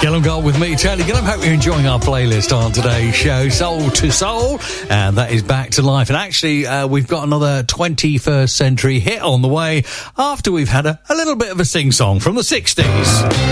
Gillum Gold with me, Tony Gillum. Hope you're enjoying our playlist on today's show, Soul to Soul, and that is Back to Life. And actually, we've got another 21st century hit on the way after we've had a little bit of a sing-song from the 60s.